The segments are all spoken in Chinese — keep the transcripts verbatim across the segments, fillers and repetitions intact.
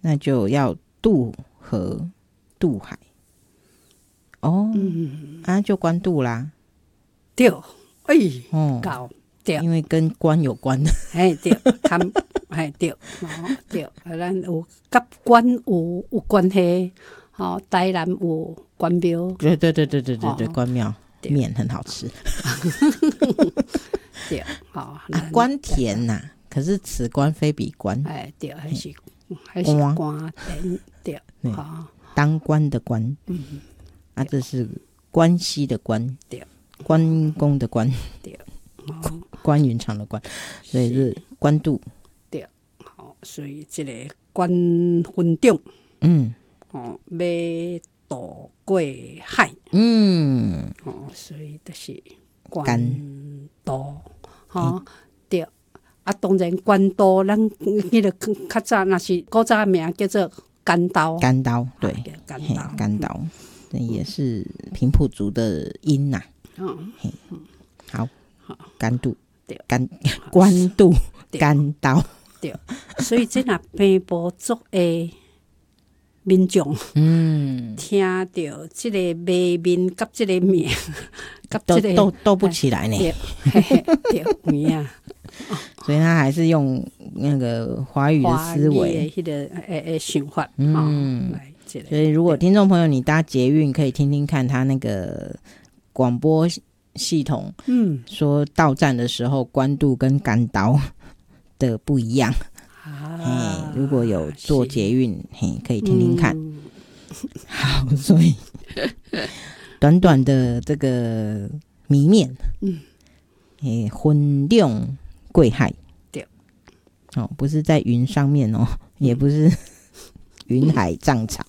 那就要渡河渡海。哦，嗯、啊，就官渡啦。 对，哎，哦，搞对， 因为跟官有关的。 哎，对，他们哎对，哦对，咱有跟官有有关系。哦，台南有关庙。 对对对对对对对，关庙面很好吃。 对，哦， 啊，官田呐、啊，可是此官非彼官。 哎，对，还是还是官田，对， 好，当官的官。嗯。啊，这是关系的关，对，关公的关，对，哦、关云长的关，所以是官渡， 对，好，所以这个官分长，嗯，哦，要渡过海，嗯，哦，所以就是官渡，哈、欸，对，啊，当然官渡，咱迄个较早那是古早名叫做干刀， 干刀，对，干刀，干刀。这也是平埔族的音呐、啊。嗯，好，好，甘渡，对，甘官渡，甘刀， 对，所以这那平埔族的民众，嗯，听到这个卖面跟这个面， 跟这个斗斗不起来呢。 对，对啊。 所以他还是用那个华语的思维， 那个诶诶想法，嗯。 所以如果听众朋友你搭捷运可以听听看他那个广播系统，嗯，说到站的时候官渡跟干刀的不一样啊。如果有坐捷运，嘿，可以听听看。嗯、好，所以短短的这个谜面，嗯，诶，分量贵海，对，哦，不是在云上面哦，也不是。云海涨潮，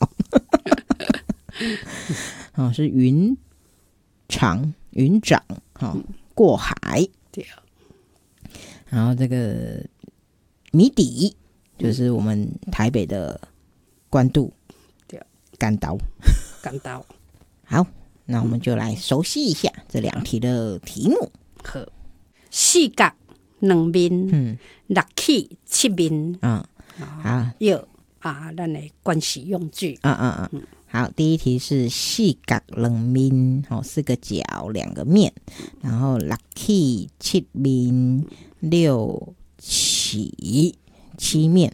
哦，是云长云涨，哦，过海，对。然后这个谜底就是我们台北的官渡，对，干刀， 干刀。 好，那我们就来熟悉一下这两题的题目。 好，四角两面，嗯，六起七面，嗯，好，有。啊，咱的关系用句， 嗯嗯嗯，好，第一题是四角两面，哦，四个角两个面，然后六起七面，六起七面。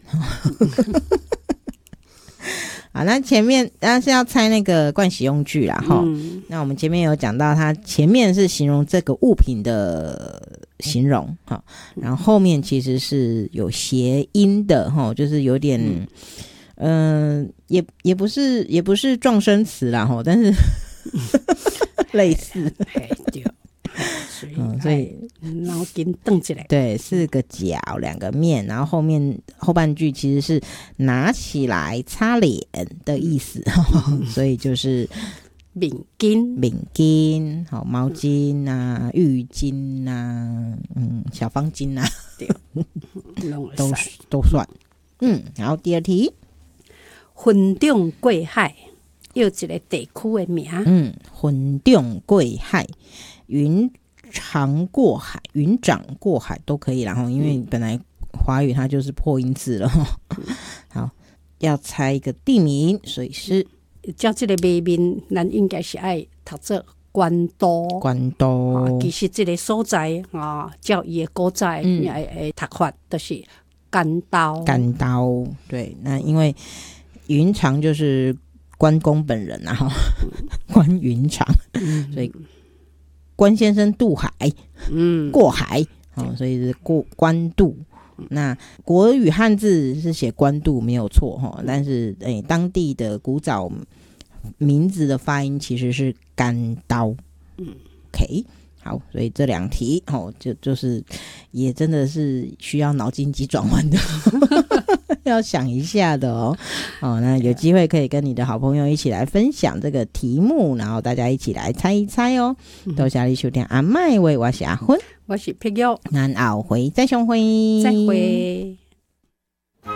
好，那前面当然是要猜那个惯习用句啦，哈、嗯。那我们前面有讲到，它前面是形容这个物品的形容，哈，然后后面其实是有谐音的，哈，就是有点，嗯、呃，也也不是也不是撞声词啦，哈，但是类似， 对。嗯，所以脑筋动起来， 对，四个角两个面，然后后面后半句其实是拿起来擦脸的意思，嗯、所以就是面巾、 面巾，好，毛巾啊、浴巾啊、嗯，小方巾啊，对，都都算。嗯，然后第二题， 云中过海，有一个地区的名， 嗯，云中过海，云。长过海，云涨过海都可以，然后因为本来华语它就是破音字了。嗯、好，要猜一个地名，所以是叫这个卖面，咱应该是爱读做关渡。 关渡、 啊，其实这个所在啊，叫伊的古早也会读法，就是干刀。 干刀，对，那因为云长就是关公本人啊，嗯、关云长，嗯、所以。关先生渡海，嗯，过海，哦，所以是过官渡。那国语汉字是写官渡没有错哈，但是诶、欸，当地的古早名字的发音其实是干刀。嗯 ，OK， 好，所以这两题哦，就就是也真的是需要脑筋急转弯的。要想一下的哦，哦，那有机会可以跟你的好朋友一起来分享这个题目，然后大家一起来猜一猜哦。多谢你收听阿麦喂，我是阿芬， 我是佩玉， 咱后回再相会， 再会。